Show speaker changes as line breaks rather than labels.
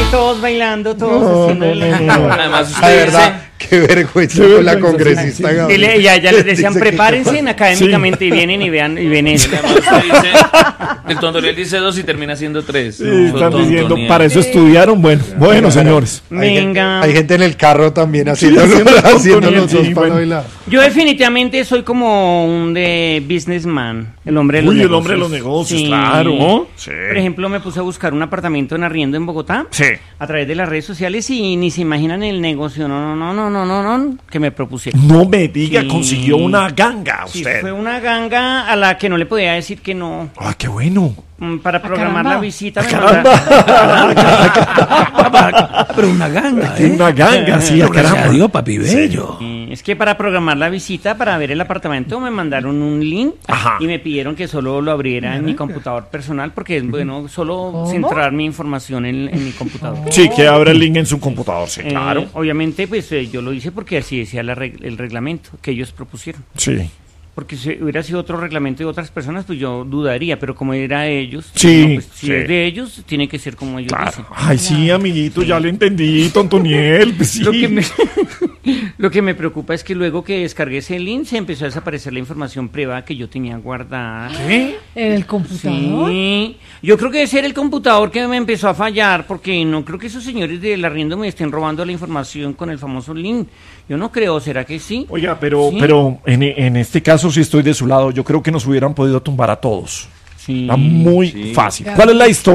todos bailando, todos haciendo
Además,
La
usted
verdad, qué vergüenza con la congresista Gabriela.
Y ya les decían,
Dice que-
prepárense académicamente y vienen y ven esto.
además usted dice, el Tondoriel dice 2 y termina siendo 3.
Sí, están diciendo, para eso estudiaron. Bueno, señores.
Venga.
Hay gente en el carro también haciendo los dos para bailar.
Yo definitivamente soy como un de businessman, el hombre de los
Uy,
negocios.
el hombre de los negocios,
Sí.
claro. Sí.
Por ejemplo, me puse a buscar un apartamento en arriendo en Bogotá
Sí.
a través de las redes sociales y ni se imaginan el negocio, no, que me propusieron.
No me diga,
Sí.
consiguió una ganga
Sí,
usted.
fue una ganga a la que no le podía decir que no.
Ah, qué bueno.
Para programar
caramba.
la visita me
Pero una ganga,
Una ganga, sí,
Pero gracias
caramba.
a Dios, papi bello.
Es que para programar la visita, para ver el apartamento, me mandaron un link
Ajá.
y me pidieron que solo lo abriera en mi computador personal porque es bueno solo centrar mi información en mi computador.
Sí, que abra el link en su computador, sí,
Eh,
claro.
Obviamente, pues yo lo hice porque así decía el reglamento que ellos propusieron.
Sí.
Porque si hubiera sido otro reglamento de otras personas, pues yo dudaría, pero como era ellos,
Sí,
no, pues, si
sí.
es de ellos, tiene que ser como ellos
Claro.
dicen.
Ay, sí, amiguito, ya le entendí, Tontoniel. Pues sí.
Lo que, me, lo que me preocupa es que luego que descargué ese link se empezó a desaparecer la información privada que yo tenía guardada.
¿Qué?
¿En el computador?
Sí, yo creo que debe ser el computador que me empezó a fallar, porque no creo que esos señores del arriendo me estén robando la información con el famoso link. Yo no creo, ¿será que sí?
Oiga, pero,
Sí.
pero en este caso sí estoy de su lado. Yo creo que nos hubieran podido tumbar a todos.
Sí.
Está muy fácil. ¿Cuál es la historia?